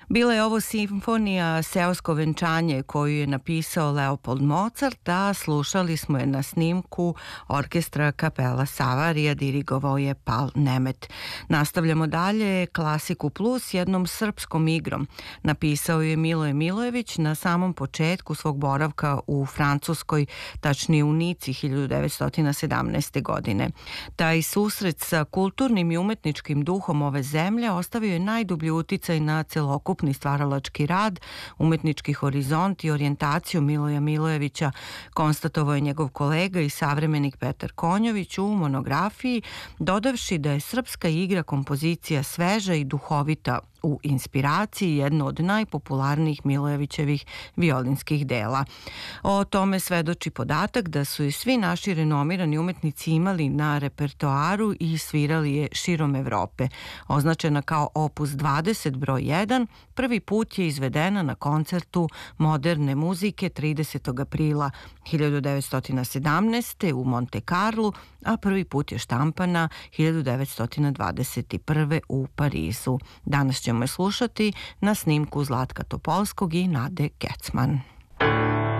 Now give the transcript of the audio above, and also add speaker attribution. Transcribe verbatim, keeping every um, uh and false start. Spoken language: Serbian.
Speaker 1: Bila je ovo simfonija Seosko venčanje koju je napisao Leopold Mozart, a slušali smo je na snimku orkestra Kapela Savarija, dirigovao je Pal Nemet. Nastavljamo dalje klasiku plus jednom srpskom igrom. Napisao je Miloje Milojević na samom početku svog boravka u Francuskoj, tačnije u Nici hiljadu devetsto sedamnaeste. godine. Taj susret sa kulturnim i umetničkim duhom ove zemlje ostavio je najdublji uticaj na celokupni stvaralački rad, umetnički horizont i orijentaciju Miloja Milojevića, konstatovao je njegov kolega i savremenik Petar Konjović u monografiji, dodavši da je srpska igra kompozicija sveža i duhovita u inspiraciji, jedno od najpopularnijih Milojevićevih violinskih dela. O tome svedoči podatak da su i svi naši renomirani umetnici imali na repertoaru i svirali je širom Evrope. Označena kao opus dvadeset broj jedan, prvi put je izvedena na koncertu moderne muzike tridesetog aprila hiljadu devetsto sedamnaeste. u Monte Carlu, a prvi put je štampana hiljadu devetsto dvadeset prve. u Parizu. Danas ćemo je slušati na snimku Zlatka Topolskog i Nade Kecman.